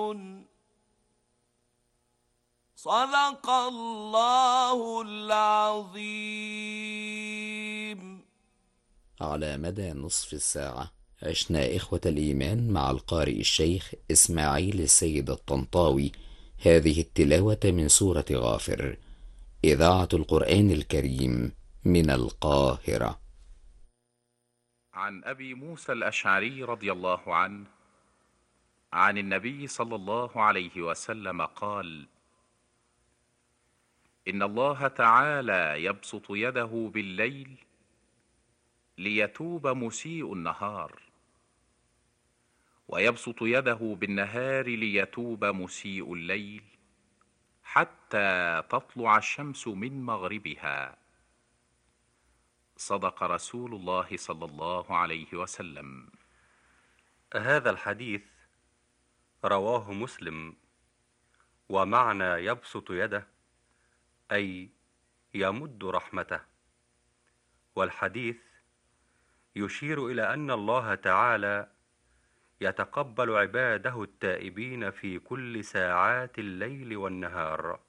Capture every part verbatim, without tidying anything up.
صدق الله العظيم. على مدى نصف الساعة عشنا إخوة الإيمان مع القارئ الشيخ إسماعيل السيد الطنطاوي هذه التلاوة من سورة غافر، إذاعة القرآن الكريم من القاهرة. عن أبي موسى الأشعري رضي الله عنه عن النبي صلى الله عليه وسلم قال: إن الله تعالى يبسط يده بالليل ليتوب مسيء النهار، ويبسط يده بالنهار ليتوب مسيء الليل، حتى تطلع الشمس من مغربها. صدق رسول الله صلى الله عليه وسلم. هذا الحديث رواه مسلم، ومعنى يبسط يده أي يمد رحمته، والحديث يشير إلى أن الله تعالى يتقبل عباده التائبين في كل ساعات الليل والنهار.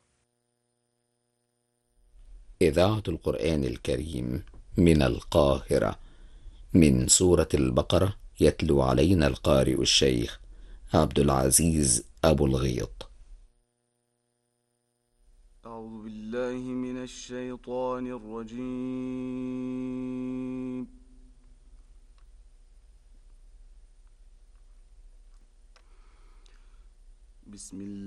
إذاعة القرآن الكريم من القاهرة. من سورة البقرة يتلو علينا القارئ الشيخ عبد العزيز أبو الغيط. أعوذ بالله من الشيطان الرجيم. بسم الله